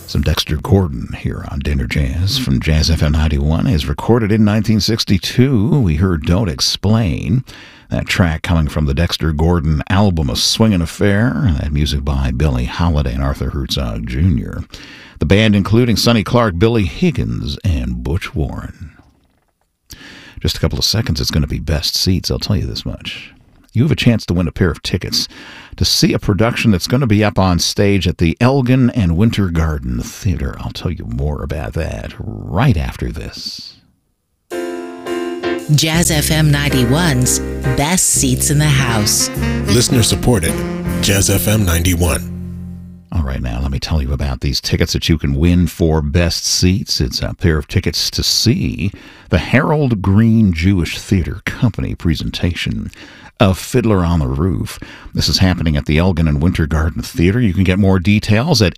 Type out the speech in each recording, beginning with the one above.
Some Dexter Gordon here on Dinner Jazz from Jazz FM 91 is recorded in 1962. We heard Don't Explain, that track coming from the Dexter Gordon album A Swingin' Affair, that music by Billie Holiday and Arthur Herzog Jr. The band including Sonny Clark, Billy Higgins, and Butch Warren. Just a couple of seconds, it's going to be best seats, I'll tell you this much. You have a chance to win a pair of tickets to see a production that's going to be up on stage at the Elgin and Winter Garden Theater. I'll tell you more about that right after this. Jazz FM 91's Best Seats in the House. Listener supported. Jazz FM 91. All right, now let me tell you about these tickets that you can win for best seats. It's a pair of tickets to see the Harold Green Jewish Theater Company presentation of Fiddler on the Roof. This is happening at the Elgin and Winter Garden Theater. You can get more details at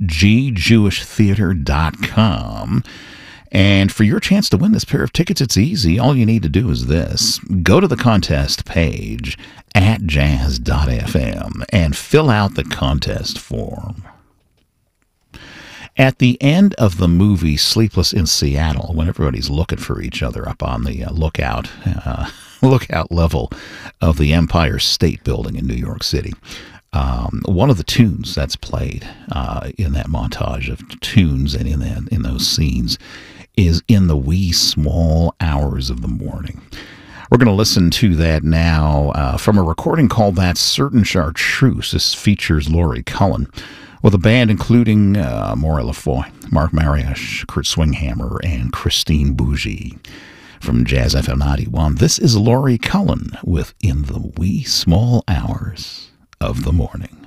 hgjewishtheater.com. And for your chance to win this pair of tickets, it's easy. All you need to do is this. Go to the contest page at jazz.fm and fill out the contest form. At the end of the movie Sleepless in Seattle, when everybody's looking for each other up on the lookout level of the Empire State Building in New York City, one of the tunes that's played in that montage of tunes and in those scenes is In the Wee Small Hours of the Morning. We're going to listen to that now from a recording called That Certain Chartreuse. This features Laurie Cullen with a band including Maurice Lafoy, Mark Mariash, Kurt Swinghammer, and Christine Bougie. From Jazz FM 91, this is Laurie Cullen with In the Wee Small Hours of the Morning.